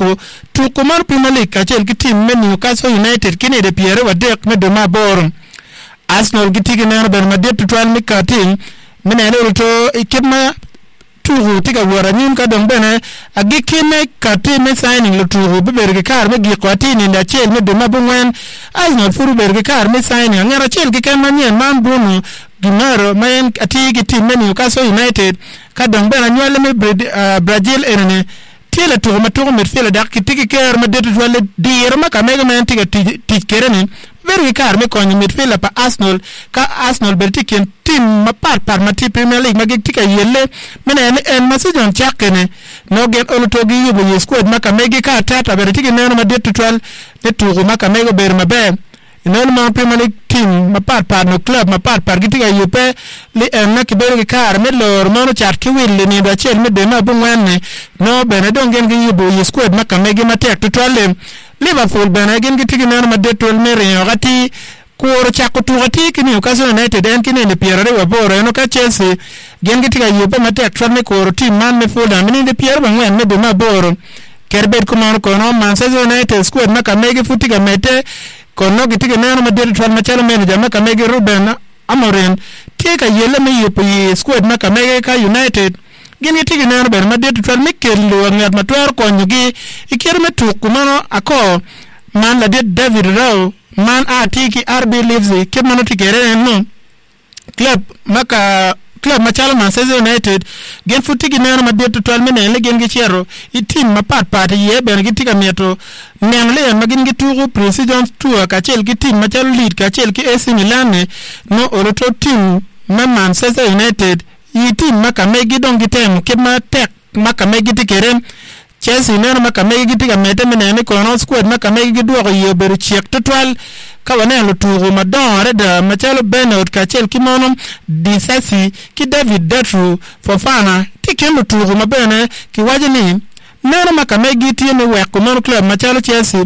nyako tuko mar Premier League kachel gi team me Newcastle United kini de Pierre Wadek me de mabor Arsenal gitigi neno ben madet tutwal mikatin mene ele to ikema tuhu tiga wara nyim ka dong bene agikime kati me signing lo tuhu beberge kar me gikwatini nda chel me de mabungwen Arsenal furu berge kar me signing ngara chel gikema nyen man Bruno Gimaro mayen atigi team me Newcastle United ka dong bene nywele me Brazil enene tila tuhu matuhu midfielder dak kitigi ker madet tutwal dir makamega mayen tiga tikereni very car me konyo midfielder pa Arsenal bertiken team mapar mati Premier League magiktika yelle mena en masijon chakene no gen olutogi yubo squad makamegi ka tata bertiken neno madet tutwal de tugo makamego ber mabe inol ma Premier League team mapar no club mapar gitika yupe li en nakibero car me lor mono chat kiwil ni da chel me de mabungwane no benedon gen yubo squad makamegi matek tutwal Liverpool bana gen gitigi neno madetol mere gati koro chako tugati kini Newcastle United en kini ne Pierre wa boro no ka Chelsea gen gitiga yupe matek twane koro team man me Fulham ni de Pierre bangwen me de maboro kerbet kumano kono Manchester United squad makamege futiga mete kono gitiga neno madetol twane machalo manager makamege Ruben Amorim tika yele me yupe squad makamege ka United gini tigi neno ben madet twal mikelu ngat matwar konyugi iker metu kumano ako man la David Rowe man tiki RB Leipzig kemano tigere no club machalo Manchester United gen futigi neno madet twal menele gen gichero itim mapat ye ben gitiga meto nenle magin gitugo Precision Tour kachel gitim machalo Leeds kachel ki AC Milan no oroto team Manchester United team makamegi dongi tem kema tek makamegi tikerem Chelsea neno makamegi tiga mete menene kono squad makamegi duogo yeberu chiek tutwal kawane lo tugo madon reda machalo Bernard kachel kimono Disasi ki David Datru Fofana tikendo tugo mabene kiwaje ni neno makamegi tiene weko mono club machalo Chelsea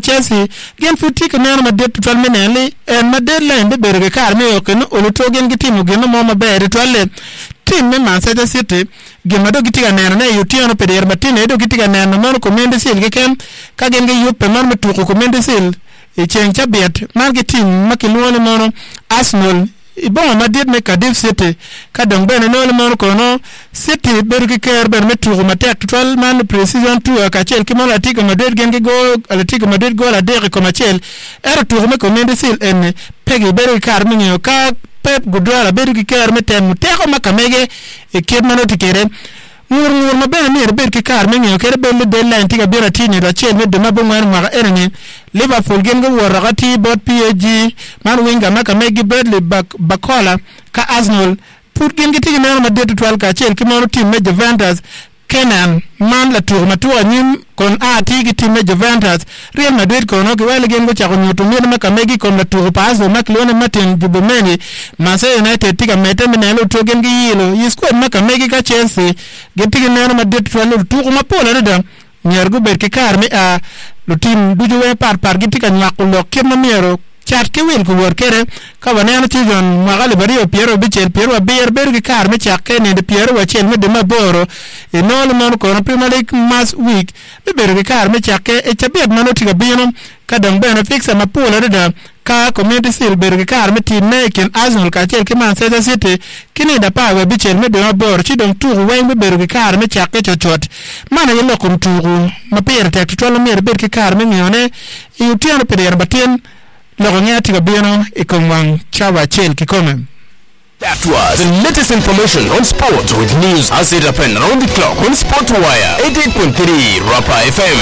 gen futika neno madet tutwal menene en madeadline beberge kar me yokeno olutogen gitimo geno mo mabere twale team me Manchester City gemado gitiga neno ne yutiano peder batine edo gitiga neno mono komende sil geken kagen ge yuppe man metuko komende sil e cheng chabiet marge team makiluone mono Arsenal ibonga madet me Cardiff City kadong bene no mono kono City berge ker ben metuko matek tutwal man Precision Tour kachel kimono Atletico Madrid gen ge go Atletico Madrid goal adere komachel era tuko me komende sil en pegi berge kar minyo ka Pep Guardiola berge kar metem teko makamege e kemano tikere ngur mabene ni berge kar menyo kere belle deadline tiga bera tini da chel me de mabongwan maga erni Liverpool gen go waragati bot PSG man winga makamege Bradley Bakola ka Arsenal put gen gitigi neno madet 12 ka chel kimono team me Juventus Kenan man la tour matua nyim kon tigi team me Juventus Real Madrid kono ke wale gen go chako nyoto mene makamegi kon la tour paso maklone Martin Jubomeni Manchester United tiga mete menelo to gen gi yilo yisquad makamegi ka Chelsea getigi neno madet 12 tour mapola reda nyargu berke kar me lo team dujuwe par gitika nyakulo kema miero chat ke wel ko wor kere ka wanana ti jon magali bari Piero Bichel Piero berge kar me chakke ne de Piero wachel me de maboro e non man ko Premier League mass week berge kar me chakke e chabet manoti ga bino kadang bena fixa mapola reda ka community sil berge kar me team ne ken Arsenal ka chel ke Manchester City kini da pa we Bichel me de maboro chi don tugu we berge kar me chakke chochot mana yelo kum tugu mapere tek to lo mer berge kar me ngone e utiano peder baten Logonyati Gabiano, Ikomwang, Chava Chel Kikome. That was the latest information on sports with news as it happened around the clock on Sportwire 88.3 Rapa FM.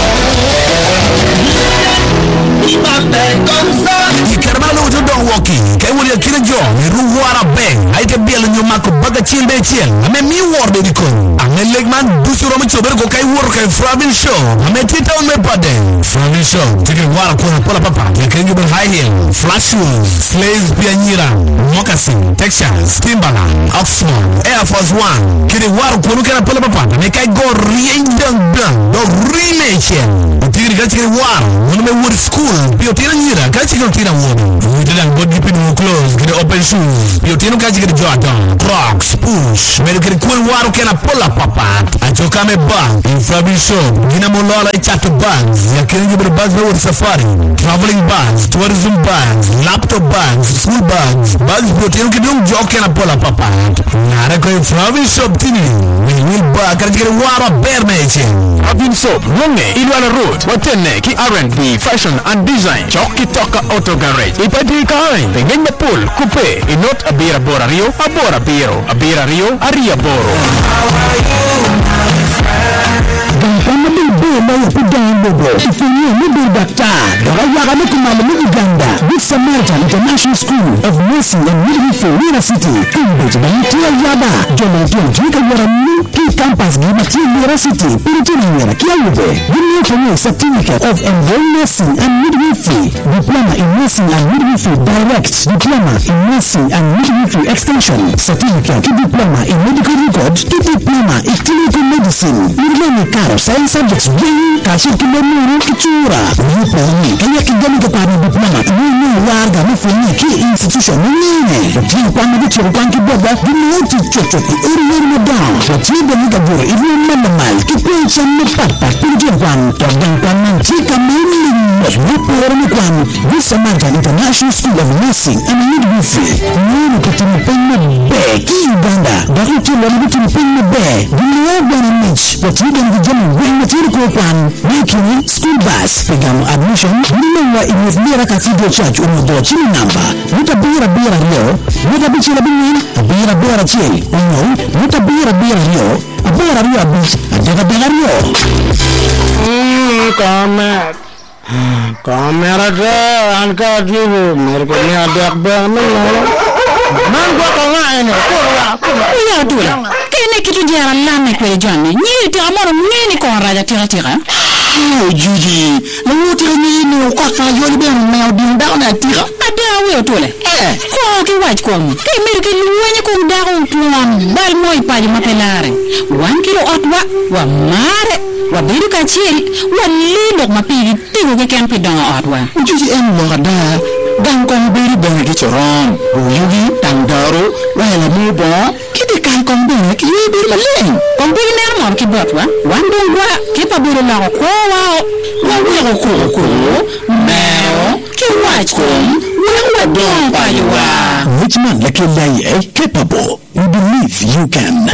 Ikarmalo to don walking. Kai wuri kira John, ruwara bang. Ai ke biel nyoma ko baga childe chiel. Ame mi worde di ko. Ame legman busuro mi chober ko kai wor kai Fravin show. Ame tita on me paden. Fravin show. Tike wara ko pola papa. Ke kengi ben high heel, flash shoes, slaves pianira, moccasin, Texas, Timberland, Oxford, Air Force One. Kiri wara ko no kana pola papa. Me kai go riendang blanc. Do remation. Tiri ka tike wara. Wono me wood school. Piotino nyira kachi ko tira wono. Without body pin clothes, get open shoes. Piotino kachi get Jordan, Crocs, push. Me get cool waro kana pola papa. Achoka me bang. In Fravin show. Gina molola laptop bags ya Kenya bags na safari, traveling bags, tourism bags, laptop bags, school bags protein kidung joke na pola papa nara ko travel shop tini will ba karjere wara bermeche Robin Soap Longe Ilwala Road Watene ki R&B Fashion and Design Choki Toka Auto Garage Ipati kai Pengen Pool Coupe Inot Abira Bora Rio Abora Biro Abira Rio Aria Boro Good Samaritan International School of Nursing and Midwifery Mira City Kumbut Bantia Yaba Jonathan Jika Waramu Ki Campus Gimati Mira City Piritina Mira Kiaube Give for me certificate of Enrolled Nursing and Midwifery Diploma in Nursing and Midwifery Direct Diploma in Nursing and Midwifery Extension Certificate Diploma in Medical Record Diploma in Clinical Medicine Midlani Karo Science Subjects Wing Kashir Kimemuru Kichura Niponi Kaya Kigami Kapari Diploma Nini Warga Nifuni Ki Institution Nini Jini Kwame Dichiro Kwanki Boba Dini Chochoki Uri Medan Wachibe Nikaburi Ivi Mamamal Kipencha Mipapa Pinjir Kwan Togdan Kwan Chika Mimi Niporo Kwan Good Samaritan International School of Nursing and Midwifery Nini Kutini Penna Be Ki Uganda Dakuti Wani Kutini Penna Be Dini Wabana Mitch Wachibe Nikijami Wini Matiri Kwan Wikini School Bus Pegamu Admission Nimewa Imezmira Cathedral Church Umodo Chini Namba Muta Bira Rio Muta Bichila Binin Bira Chili Muta Bira Rio Bira Rio Beach Adega Rio Kamera angka jiwa mereka ni ada banyak Mangga kau ni Iya tu lah Kini kita jalan lama kue Johnny Ni tu amor ni kau raja tira Oh Judy Lalu tira ni Kau kayu ni Mau diundang nak tira Ada awal tu lah Kau ke waj kau Kau mereka luanya kau dah tuan Bal moi pagi mapelare 1 kilo atwa Wa mare Wa biru kecil Wa lindok mapigi Tigo ke kampi danga atwa Judy ada Dan kau beri banyak dicorong Yugi Tangdaro Wala muda Kita kan kau beri Kita beri maleng Kau beri nermor ki botwa Wandong gua Kita beri lago kowa Wawi ko Meo Ki waj kum Wawa dong paywa Which man like you lie capable You believe you can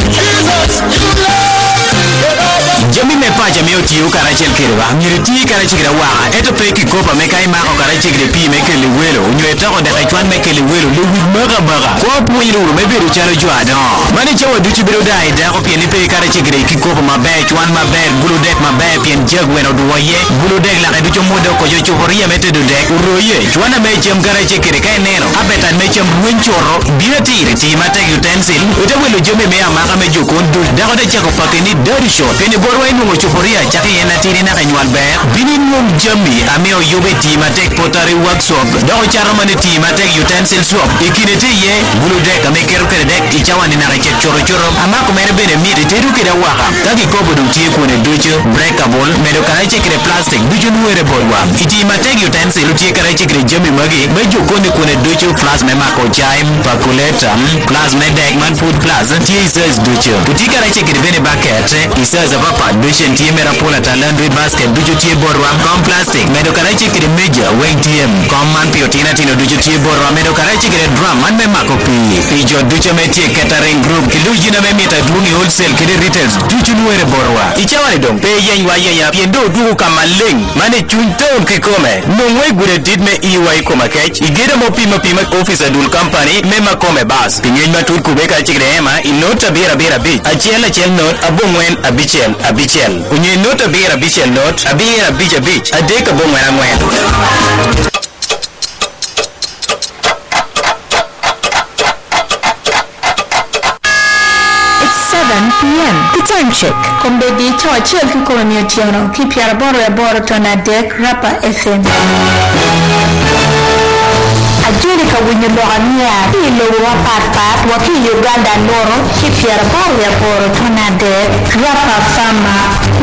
Jami mepa jami oti ukarachel kirwa Miriti karachikira waa Eto peki kopa meka ima ukarachikira pi meke liwelo Unyueta kwa daka chuan meke liwelo Luwi maga Kwa puwiru mebiru chalo juada Mani chawa duchi biru dai Dako pia nipe karachikira kikopa mabe Chuan mabe Guludek mabe Pien jeg weno duwaye Guludek laka ducho muda Kojo chuhoria mete dudek Uroye Chuana mechem karachikira Kaya neno Apetan mechem wenchoro Biati iriti matek utensil Ute welo jome mea maka mejukun Dako de chako pakini dirty shot Peni borwa inu chuhoria Chaki yena tiri na kanyual ber Binin mum jami Ameo yubi timatek potari workshop Dako charamani timatek utensil swap Ikinete ye Guludek amekeru keredek Ichawani na kachek choro Amako mere bene miri Teru kira waka Kaki kobo dutie kune ducho Breakable Medo karache kire plastic Ducho nuwere borwa Itimatek utensil Utie karache kire jami magi Mejo kone kune ducho Flas memako chaim Pakuleta Flas medek man food flas Tie isaz ducho Utie karache kire bene bucket Isaz papa ducho tie mera pola talandri basket Ducho tie borwa Kom plastic Medo karache kire meja Weng tiem Kom man piotina tino ducho tie borwa Medo karache kire drum Man memako pi Ijo ducho metie catering group Kilu jina memita Duni wholesale kire retails Ducho nuwere borwa Ichawani dong Pe yenywa yenya Piendo duku kama ling Mane chuntaun kikome Nungwe gure didme iwa ikoma kech Igeda mo pima office adul company Mema kome bas Pinyeny matut kubeka chikre ema Inota bira bich Achiel not abongwen abichel Unye nota bira bichel not Abira bich Adeka bongwen amwen p.m. The time check. Kombe di chawa chel kikome miotiano. Kipiara boro tona dek Rapa FM. Ajuli ka winyo loramia. Ilo wapat waki Uganda loro. Kipiara boro tona dek Rapa Fama.